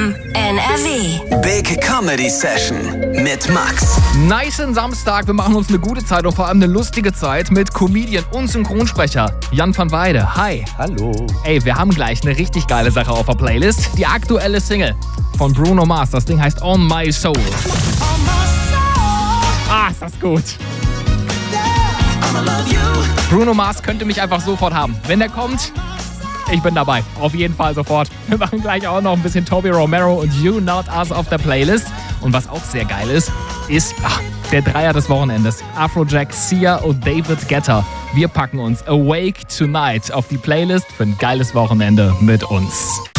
FM NRW. Big Comedy Session mit Max. Nicen Samstag, wir machen uns eine gute Zeit und vor allem eine lustige Zeit mit Comedian und Synchronsprecher Jan van Weide. Hi. Hallo. Ey, wir haben gleich eine richtig geile Sache auf der Playlist. Die aktuelle Single von Bruno Mars. Das Ding heißt On My Soul. Ah, ist das gut. Bruno Mars könnte mich einfach sofort haben. Wenn der kommt, ich bin dabei. Auf jeden Fall sofort. Wir machen gleich auch noch ein bisschen Toby Romero und You Not Us auf der Playlist. Und was auch sehr geil ist der Dreier des Wochenendes. Afrojack, Sia und David Guetta. Wir packen uns Awake Tonight auf die Playlist für ein geiles Wochenende mit uns.